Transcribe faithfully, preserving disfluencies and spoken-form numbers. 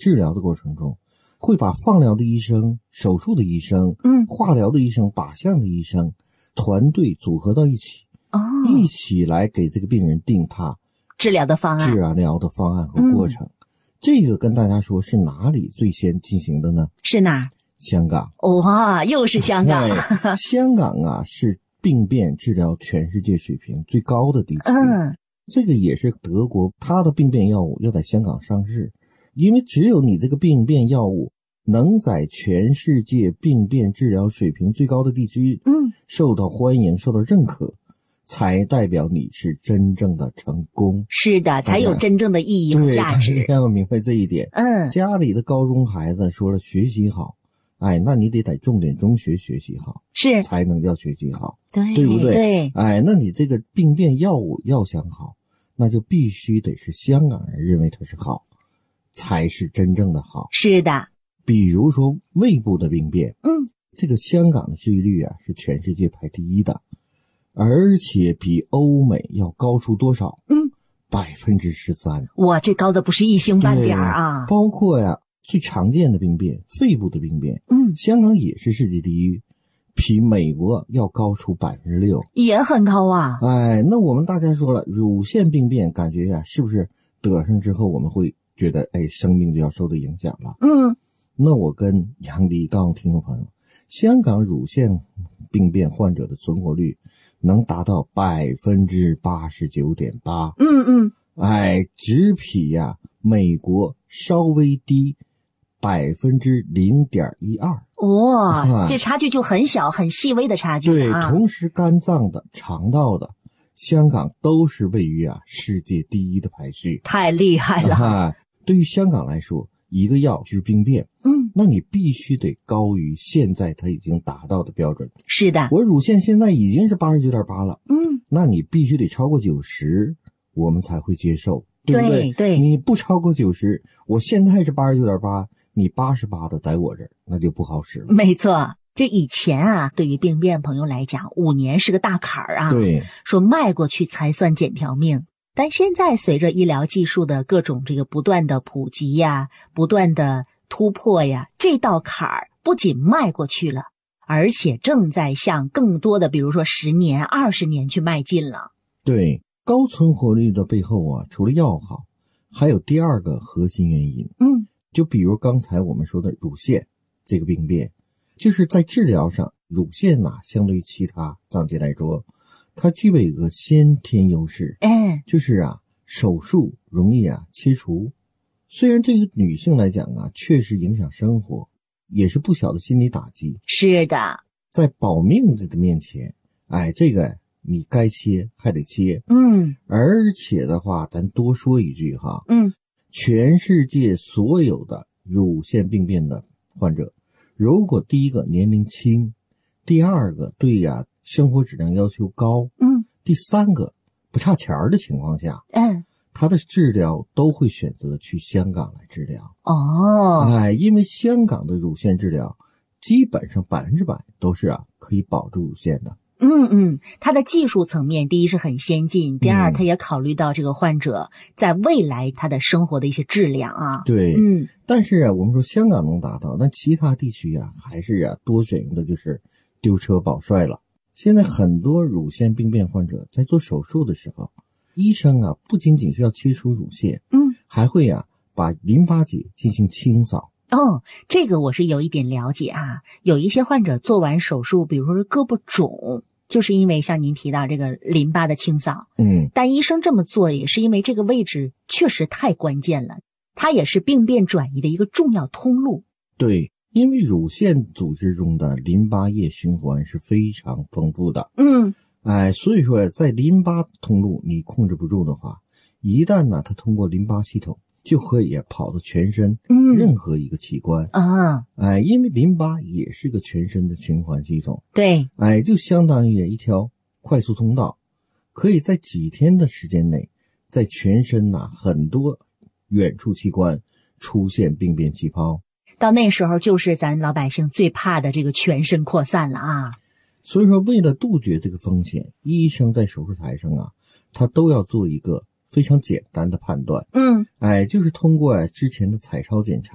治疗的过程中，会把放疗的医生、手术的医生、嗯，化疗的医生、靶向的医生团队组合到一起，哦，一起来给这个病人定他治疗的方案、 治疗的方案和过程。嗯，这个跟大家说是哪里最先进行的呢？ 是哪儿？ 香港。 哇，又是香港。 香港啊，是病变治疗全世界水平最高的地区。嗯，这个也是德国，它的病变药物要在香港上市，因为只有你这个病变药物能在全世界病变治疗水平最高的地区，嗯，受到欢迎、受到认可，才代表你是真正的成功。 是的，才有真正的意义和价值。 对，要明白这一点。嗯，家里的高中孩子说了学习好，哎，那你得在重点中学学习好， 是才能叫学习好， 对， 对不对？ 对， 哎，那你这个病变药物要想好，那就必须得是香港人认为它是好，才是真正的好。 是的， 比如说胃部的病变， 嗯， 这个香港的治愈率啊是全世界排第一的，而且比欧美要高出多少？嗯，百分之十三。 哇，这高的不是一星半点啊！ 包括呀。最常见的病变，肺部的病变，嗯，香港也是世界第一，比美国要高出百分之六， 也很高啊。 哎，那我们大家说了，乳腺病变，感觉呀、啊，是不是得上之后我们会觉得，哎，生命就要受到影响了？嗯，那我跟杨迪告诉听众朋友，香港乳腺病变患者的存活率能达到百分之八十九点八。嗯嗯，哎，只比呀、啊、美国稍微低。百分之零点一二， 哇，这差距就很小，很细微的差距、啊。 对，同时肝脏的、肠道的，香港都是位于啊世界第一的排序， 太厉害了。 啊、对于香港来说，一个药治病变，嗯，那你必须得高于现在它已经达到的标准。 是的， 我乳腺现在已经是八十九点八了，嗯，那你必须得超过九十，我们才会接受，对不对？ 对对， 你不超过九十，我现在是八十九点八。你八十八的在我这儿，那就不好使了。 没错，就以前啊，对于病变朋友来讲，五年是个大坎儿啊。 对， 说迈过去才算捡条命。但现在随着医疗技术的各种这个不断的普及呀，不断的突破呀，这道坎儿不仅迈过去了，而且正在向更多的，比如说十年、二十年去迈进了。 对，高存活率的背后啊，除了药好，还有第二个核心原因。嗯。就比如刚才我们说的乳腺这个病变，就是在治疗上，乳腺呐、啊，相对于其他脏器来说，它具备一个先天优势，哎，就是啊，手术容易啊切除。虽然对于女性来讲啊，确实影响生活，也是不小的心理打击。 是的， 在保命这个面前，哎，这个你该切还得切，嗯，而且的话，咱多说一句哈，嗯。全世界所有的乳腺病变的患者，如果第一个年龄轻，第二个对呀、啊、生活质量要求高，嗯，第三个不差钱儿的情况下，嗯，他的治疗都会选择去香港来治疗。哦，哎，因为香港的乳腺治疗基本上百分之百都是啊可以保住乳腺的。 嗯嗯，它的技术层面，第一是很先进，第二，它也考虑到这个患者在未来他的生活的一些质量啊。 对，嗯，但是啊，我们说香港能达到，但其他地区啊，还是啊多选用的就是丢车保帅了。现在很多乳腺病变患者在做手术的时候，医生啊不仅仅是要切除乳腺，嗯，还会啊把淋巴结进行清扫。 哦，这个我是有一点了解啊。有一些患者做完手术，比如说是胳膊肿，就是因为像您提到这个淋巴的清扫，嗯，但医生这么做也是因为这个位置确实太关键了，它也是病变转移的一个重要通路。 对，因为乳腺组织中的淋巴液循环是非常丰富的，嗯，哎，所以说在淋巴通路你控制不住的话，一旦呢它通过淋巴系统，就可以跑到全身任何一个器官、嗯、啊，哎，因为淋巴也是个全身的循环系统， 对， 哎，就相当于一条快速通道，可以在几天的时间内，在全身呐、啊、很多远处器官出现病变气泡。 到那时候就是咱老百姓最怕的这个全身扩散了啊。 所以说，为了杜绝这个风险，医生在手术台上啊，他都要做一个非常简单的判断，嗯，哎，就是通过、啊、之前的彩超检查。